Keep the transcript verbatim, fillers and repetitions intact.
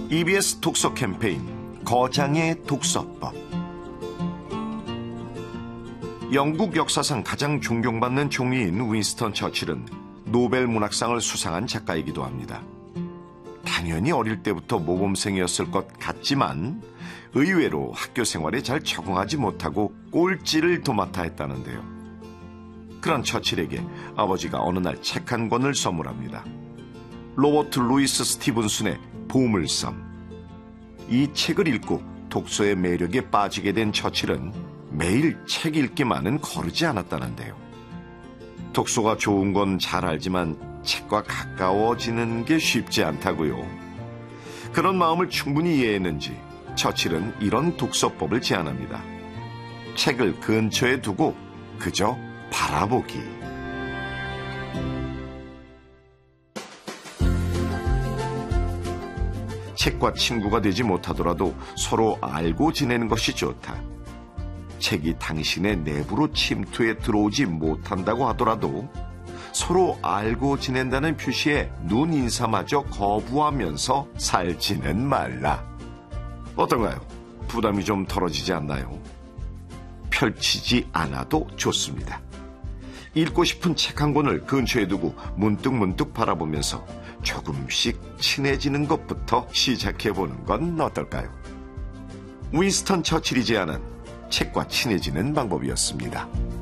이비에스 독서 캠페인 거장의 독서법. 영국 역사상 가장 존경받는 총리인 윈스턴 처칠은 노벨 문학상을 수상한 작가이기도 합니다. 당연히 어릴 때부터 모범생이었을 것 같지만 의외로 학교 생활에 잘 적응하지 못하고 꼴찌를 도맡아 했다는데요. 그런 처칠에게 아버지가 어느 날 책 한 권을 선물합니다. 로버트 루이스 스티븐슨의 보물섬. 이 책을 읽고 독서의 매력에 빠지게 된 처칠은 매일 책 읽기만은 거르지 않았다는데요. 독서가 좋은 건 잘 알지만 책과 가까워지는 게 쉽지 않다고요. 그런 마음을 충분히 이해했는지 처칠은 이런 독서법을 제안합니다. 책을 근처에 두고 그저 바라보기. 책과 친구가 되지 못하더라도 서로 알고 지내는 것이 좋다. 책이 당신의 내부로 침투해 들어오지 못한다고 하더라도 서로 알고 지낸다는 표시에 눈 인사마저 거부하면서 살지는 말라. 어떤가요? 부담이 좀 덜어지지 않나요? 펼치지 않아도 좋습니다. 읽고 싶은 책 한 권을 근처에 두고 문득문득 바라보면서 조금씩 친해지는 것부터 시작해보는 건 어떨까요? 윈스턴 처칠이 제안한 책과 친해지는 방법이었습니다.